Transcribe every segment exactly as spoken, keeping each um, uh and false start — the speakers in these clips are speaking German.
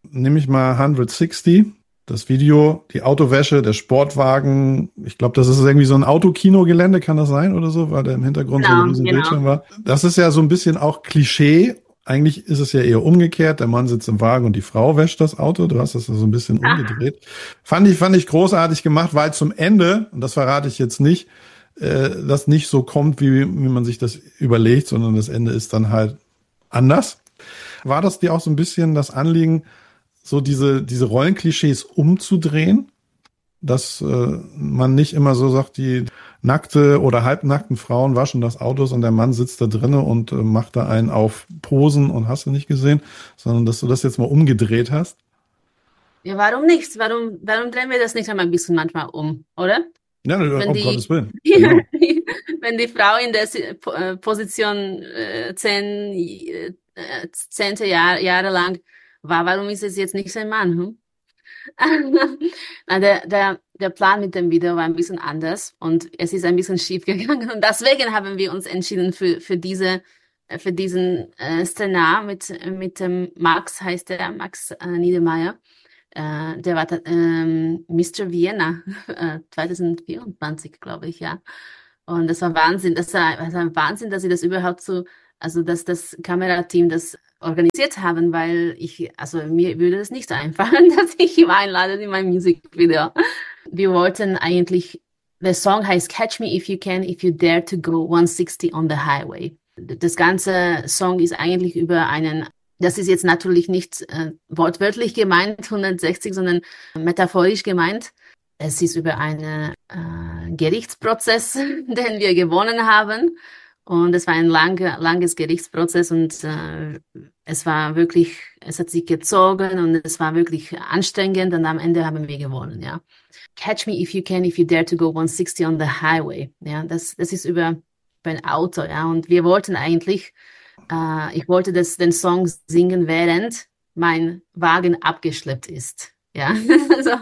nehme ich mal hundertsechzig. Das Video, die Autowäsche, der Sportwagen, ich glaube, das ist irgendwie so ein Autokinogelände, kann das sein oder so, weil da im Hintergrund Genau, so ein riesen genau. Bildschirm war. Das ist ja so ein bisschen auch Klischee. Eigentlich ist es ja eher umgekehrt. Der Mann sitzt im Wagen und die Frau wäscht das Auto. Du hast das so ein bisschen umgedreht. Fand ich, fand ich großartig gemacht, weil zum Ende, und das verrate ich jetzt nicht, äh, das nicht so kommt, wie, wie man sich das überlegt, sondern das Ende ist dann halt anders. War das dir auch so ein bisschen das Anliegen, so diese, diese Rollenklischees umzudrehen, dass äh, man nicht immer so sagt, die nackte oder halbnackten Frauen waschen das Autos und der Mann sitzt da drinnen und äh, macht da einen auf Posen und hast du nicht gesehen, sondern dass du das jetzt mal umgedreht hast? Ja, warum nicht? Warum, warum drehen wir das nicht einmal ein bisschen manchmal um, oder? Ja, Wenn um die, Gottes Willen. Genau. wenn die Frau in der Si- Po- äh, Position äh, zehn, äh, zehnte Jahr, Jahre lang war, warum ist es jetzt nicht sein Mann? Hm? Na, der, der, der Plan mit dem Video war ein bisschen anders und es ist ein bisschen schief gegangen und deswegen haben wir uns entschieden für, für diese, äh, für diesen äh, Szenar mit, mit dem Max, heißt der, Max äh, Niedermeyer. Äh, der war ähm, Mister Vienna äh, zwanzig vierundzwanzig, glaube ich, ja. Und das war Wahnsinn. Das war, das war Wahnsinn, dass sie das überhaupt so, also dass das Kamerateam das organisiert haben, weil ich, also mir würde es nicht einfallen, dass ich ihn einlade in mein Musikvideo. Wir wollten eigentlich, der Song heißt Catch Me If You Can, If You Dare to Go hundertsechzig on the Highway. Das ganze Song ist eigentlich über einen, das ist jetzt natürlich nicht äh, wortwörtlich gemeint, hundertsechzig, sondern metaphorisch gemeint. Es ist über einen äh, Gerichtsprozess, den wir gewonnen haben. Und es war ein langer, langes Gerichtsprozess und äh, es war wirklich, es hat sich gezogen und es war wirklich anstrengend und am Ende haben wir gewonnen, ja. Catch me if you can, if you dare to go hundertsechzig on the highway. Ja, das, das ist über, über ein Auto, ja. Und wir wollten eigentlich, äh, ich wollte das, den Song singen, während mein Wagen abgeschleppt ist. Ja, also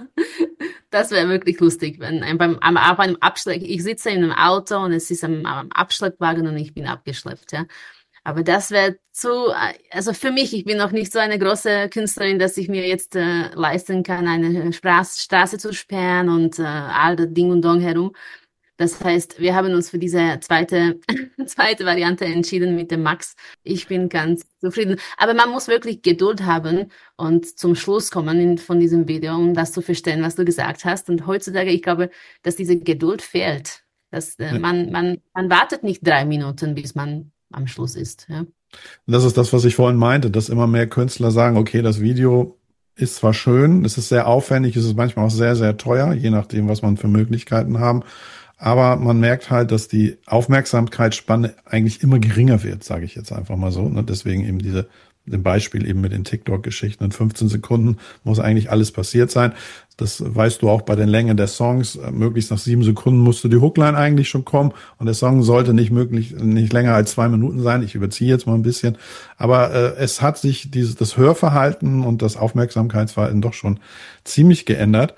das wäre wirklich lustig, wenn ein, beim am, auf einem Abschlepp, ich sitze in einem Auto und es ist am, am Abschleppwagen und ich bin abgeschleppt, ja. Aber das wäre zu, also für mich, ich bin noch nicht so eine große Künstlerin, dass ich mir jetzt äh, leisten kann, eine Straße, Straße zu sperren und äh, all das Ding und Dong herum. Das heißt, wir haben uns für diese zweite, zweite Variante entschieden mit dem Max. Ich bin ganz zufrieden. Aber man muss wirklich Geduld haben und zum Schluss kommen in, von diesem Video, um das zu verstehen, was du gesagt hast. Und heutzutage, ich glaube, dass diese Geduld fehlt. Dass, äh, Ja. man, man, man wartet nicht drei Minuten, bis man am Schluss ist. Ja. Das ist das, was ich vorhin meinte, dass immer mehr Künstler sagen, okay, das Video ist zwar schön, es ist sehr aufwendig, es ist manchmal auch sehr, sehr teuer, je nachdem, was man für Möglichkeiten haben. Aber man merkt halt, dass die Aufmerksamkeitsspanne eigentlich immer geringer wird, sage ich jetzt einfach mal so. Und deswegen eben diese, dem Beispiel eben mit den TikTok-Geschichten. In fünfzehn Sekunden muss eigentlich alles passiert sein. Das weißt du auch bei den Längen der Songs. Möglichst nach sieben Sekunden musste die Hookline eigentlich schon kommen. Und der Song sollte nicht möglich, nicht länger als zwei Minuten sein. Ich überziehe jetzt mal ein bisschen. Aber äh, es hat sich dieses, das Hörverhalten und das Aufmerksamkeitsverhalten doch schon ziemlich geändert.